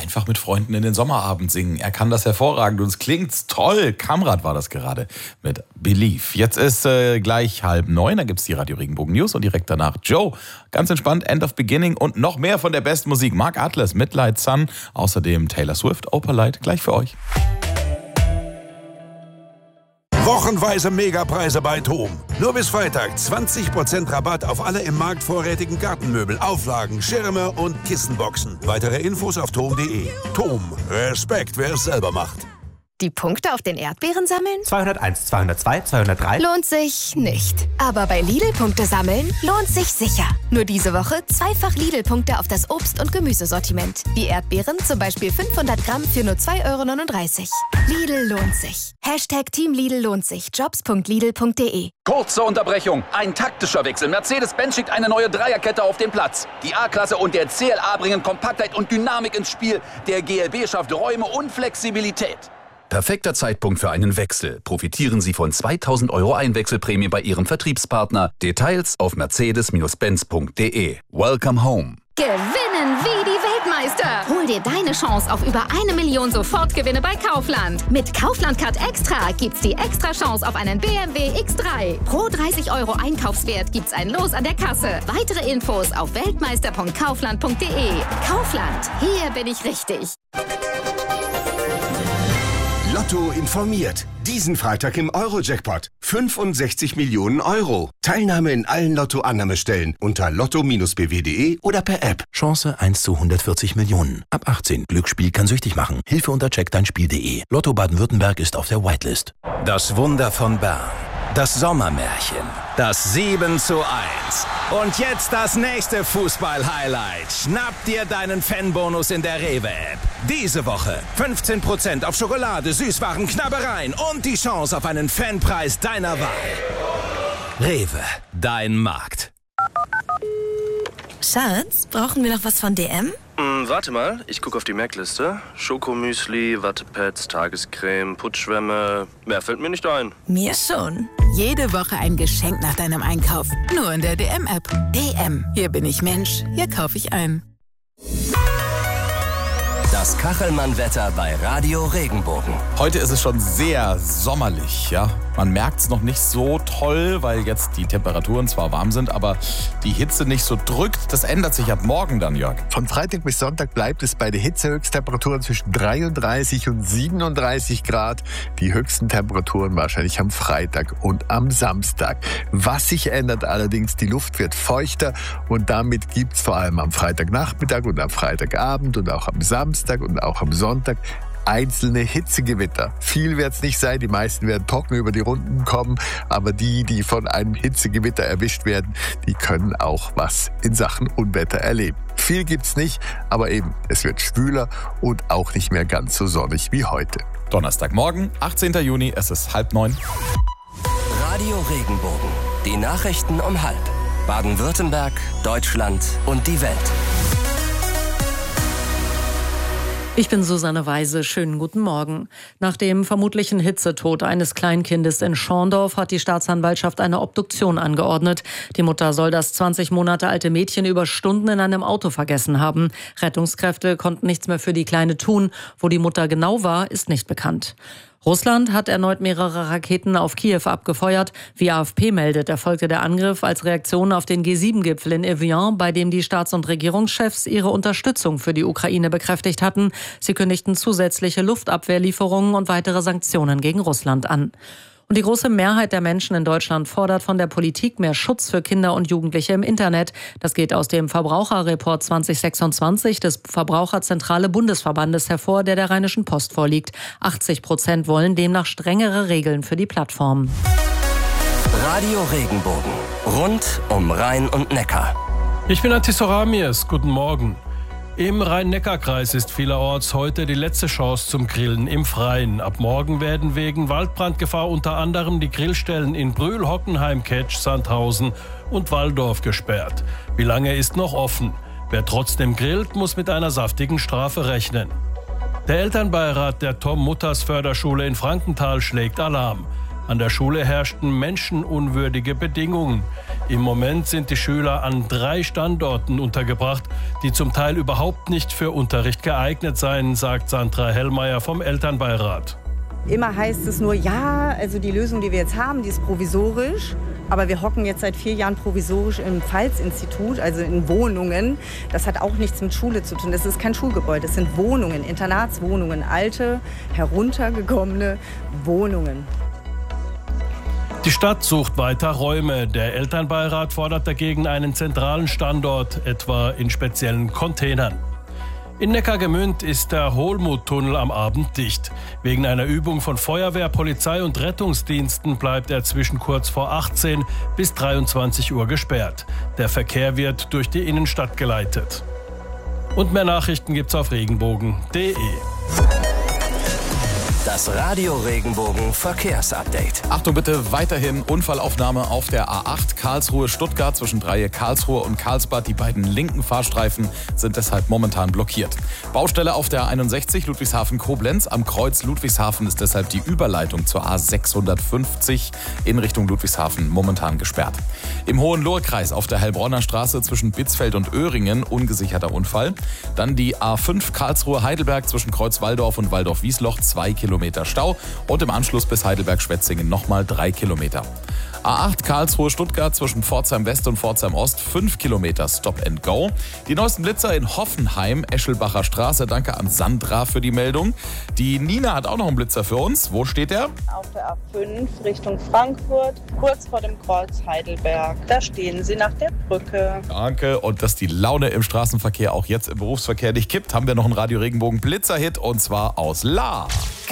einfach mit Freunden in den Sommerabend singen. Er kann das hervorragend und es klingt toll. Kamrat war das gerade mit Believe. Jetzt ist gleich 8:30, da gibt es die Radio Regenbogen News und direkt danach Joe. Ganz entspannt, End of Beginning und noch mehr von der besten Musik. Mark Atlas, Midnight Sun, außerdem Taylor Swift, Opalite, gleich für euch. Wochenweise Megapreise bei TOM. Nur bis Freitag 20% Rabatt auf alle im Markt vorrätigen Gartenmöbel, Auflagen, Schirme und Kissenboxen. Weitere Infos auf tom.de. TOM. Respekt, wer es selber macht. Die Punkte auf den Erdbeeren sammeln? 201, 202, 203. Lohnt sich nicht. Aber bei Lidl Punkte sammeln lohnt sich sicher. Nur diese Woche zweifach Lidl-Punkte auf das Obst- und Gemüsesortiment. Wie Erdbeeren, zum Beispiel 500 Gramm für nur 2,39 €. Lidl lohnt sich. #Team Lidl lohnt sich. Jobs.lidl.de. Kurze Unterbrechung. Ein taktischer Wechsel. Mercedes-Benz schickt eine neue Dreierkette auf den Platz. Die A-Klasse und der CLA bringen Kompaktheit und Dynamik ins Spiel. Der GLB schafft Räume und Flexibilität. Perfekter Zeitpunkt für einen Wechsel. Profitieren Sie von 2.000 € Einwechselprämie bei Ihrem Vertriebspartner. Details auf mercedes-benz.de. Welcome home. Gewinnen wie die Weltmeister. Hol dir deine Chance auf über 1 Million Sofortgewinne bei Kaufland. Mit Kaufland Card Extra gibt's die extra Chance auf einen BMW X3. Pro 30 € Einkaufswert gibt's ein Los an der Kasse. Weitere Infos auf weltmeister.kaufland.de. Kaufland, hier bin ich richtig. Lotto informiert. Diesen Freitag im Euro-Jackpot. 65 Millionen €. Teilnahme in allen Lotto-Annahmestellen unter lotto-bw.de oder per App. Chance 1 zu 140 Millionen. Ab 18. Glücksspiel kann süchtig machen. Hilfe unter checkdeinspiel.de. Lotto Baden-Württemberg ist auf der Whitelist. Das Wunder von Bern. Das Sommermärchen. Das 7:1. Und jetzt das nächste Fußball-Highlight. Schnapp dir deinen Fanbonus in der Rewe-App. Diese Woche 15% auf Schokolade, Süßwaren, Knabbereien und die Chance auf einen Fanpreis deiner Wahl. Rewe, dein Markt. Schatz, brauchen wir noch was von DM? Warte mal, ich gucke auf die Merkliste. Schokomüsli, Wattepads, Tagescreme, Putzschwämme. Mehr fällt mir nicht ein. Mir schon. Jede Woche ein Geschenk nach deinem Einkauf. Nur in der DM-App. DM. Hier bin ich Mensch. Hier kaufe ich ein. Das Kachelmann-Wetter bei Radio Regenbogen. Heute ist es schon sehr sommerlich, ja. Man merkt es noch nicht so toll, weil jetzt die Temperaturen zwar warm sind, aber die Hitze nicht so drückt. Das ändert sich ab morgen dann, Jörg. Von Freitag bis Sonntag bleibt es bei den Hitzehöchsttemperaturen zwischen 33 und 37 Grad. Die höchsten Temperaturen wahrscheinlich am Freitag und am Samstag. Was sich ändert allerdings, die Luft wird feuchter und damit gibt es vor allem am Freitagnachmittag und am Freitagabend und auch am Samstag und auch am Sonntag einzelne Hitzegewitter. Viel wird es nicht sein, die meisten werden trocken über die Runden kommen, aber die von einem Hitzegewitter erwischt werden, die können auch was in Sachen Unwetter erleben. Viel gibt's nicht, aber eben, es wird schwüler und auch nicht mehr ganz so sonnig wie heute. Donnerstagmorgen, 18. Juni, es ist 8:30. Radio Regenbogen. Die Nachrichten um 12:30. Baden-Württemberg, Deutschland und die Welt. Ich bin Susanne Weise. Schönen guten Morgen. Nach dem vermutlichen Hitzetod eines Kleinkindes in Schorndorf hat die Staatsanwaltschaft eine Obduktion angeordnet. Die Mutter soll das 20 Monate alte Mädchen über Stunden in einem Auto vergessen haben. Rettungskräfte konnten nichts mehr für die Kleine tun. Wo die Mutter genau war, ist nicht bekannt. Russland hat erneut mehrere Raketen auf Kiew abgefeuert. Wie AFP meldet, erfolgte der Angriff als Reaktion auf den G7-Gipfel in Evian, bei dem die Staats- und Regierungschefs ihre Unterstützung für die Ukraine bekräftigt hatten. Sie kündigten zusätzliche Luftabwehrlieferungen und weitere Sanktionen gegen Russland an. Und die große Mehrheit der Menschen in Deutschland fordert von der Politik mehr Schutz für Kinder und Jugendliche im Internet. Das geht aus dem Verbraucherreport 2026 des Verbraucherzentrale Bundesverbandes hervor, der der Rheinischen Post vorliegt. 80% wollen demnach strengere Regeln für die Plattform. Radio Regenbogen. Rund um Rhein und Neckar. Ich bin Antisoramies. Guten Morgen. Im Rhein-Neckar-Kreis ist vielerorts heute die letzte Chance zum Grillen im Freien. Ab morgen werden wegen Waldbrandgefahr unter anderem die Grillstellen in Brühl, Hockenheim, Ketsch, Sandhausen und Walldorf gesperrt. Wie lange ist noch offen? Wer trotzdem grillt, muss mit einer saftigen Strafe rechnen. Der Elternbeirat der Tom-Mutters-Förderschule in Frankenthal schlägt Alarm. An der Schule herrschten menschenunwürdige Bedingungen. Im Moment sind die Schüler an 3 Standorten untergebracht, die zum Teil überhaupt nicht für Unterricht geeignet seien, sagt Sandra Hellmeier vom Elternbeirat. Immer heißt es nur, ja, also die Lösung, die wir jetzt haben, die ist provisorisch. Aber wir hocken jetzt seit 4 Jahren provisorisch im Pfalz-Institut, also in Wohnungen. Das hat auch nichts mit Schule zu tun. Das ist kein Schulgebäude, das sind Wohnungen, Internatswohnungen, alte, heruntergekommene Wohnungen. Die Stadt sucht weiter Räume. Der Elternbeirat fordert dagegen einen zentralen Standort, etwa in speziellen Containern. In Neckargemünd ist der Hohlmut-Tunnel am Abend dicht. Wegen einer Übung von Feuerwehr, Polizei und Rettungsdiensten bleibt er zwischen kurz vor 18 bis 23 Uhr gesperrt. Der Verkehr wird durch die Innenstadt geleitet. Und mehr Nachrichten gibt's auf regenbogen.de. Das Radio Regenbogen Verkehrsupdate. Achtung bitte, weiterhin Unfallaufnahme auf der A8 Karlsruhe-Stuttgart zwischen Dreieck Karlsruhe und Karlsbad. Die beiden linken Fahrstreifen sind deshalb momentan blockiert. Baustelle auf der 61 Ludwigshafen-Koblenz. Am Kreuz Ludwigshafen ist deshalb die Überleitung zur A650 in Richtung Ludwigshafen momentan gesperrt. Im Hohenlohe-Kreis auf der Heilbronner Straße zwischen Bitzfeld und Öhringen ungesicherter Unfall. Dann die A5 Karlsruhe-Heidelberg zwischen Kreuz Walldorf und Walldorf-Wiesloch 2 Kilometer Stau und im Anschluss bis Heidelberg-Schwetzingen nochmal 3 Kilometer. A8 Karlsruhe-Stuttgart zwischen Pforzheim West und Pforzheim Ost 5 Kilometer Stop and Go. Die neuesten Blitzer in Hoffenheim, Eschelbacher Straße. Danke an Sandra für die Meldung. Die Nina hat auch noch einen Blitzer für uns. Wo steht der? Auf der A5 Richtung Frankfurt, kurz vor dem Kreuz Heidelberg. Da stehen sie nach der Brücke. Danke. Und dass die Laune im Straßenverkehr auch jetzt im Berufsverkehr nicht kippt, haben wir noch einen Radio Regenbogen Blitzer-Hit und zwar aus La.